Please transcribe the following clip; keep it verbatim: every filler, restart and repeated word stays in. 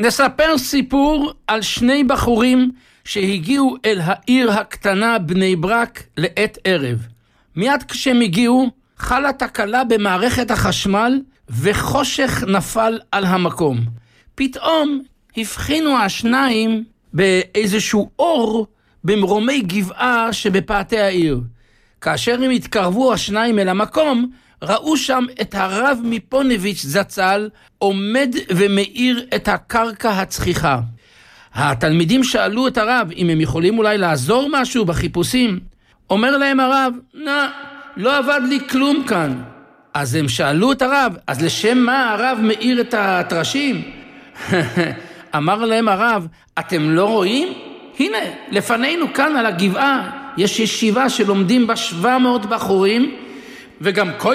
נספר סיפור על שני בחורים שהגיעו אל העיר הקטנה בני ברק לעת ערב. מיד כשהם הגיעו, חלה תקלה במערכת החשמל וחושך נפל על המקום. פתאום הבחינו השניים באיזשהו אור במרומי גבעה שבפאתי העיר. כאשר הם התקרבו השניים אל המקום, ראו שם את הרב מפונביץ' זצ"ל עומד ומאיר את הקרקע הצחיחה. התלמידים שאלו את הרב אם הם יכולים אולי לעזור משהו בחיפושים. אומר להם הרב, נא, לא עבד לי כלום כאן. אז הם שאלו את הרב, אז לשם מה הרב מאיר את התרשים? אמר להם הרב, אתם לא רואים? הנה, לפנינו כאן על הגבעה יש ישיבה שלומדים בה שבע מאות בחורים, וגם כל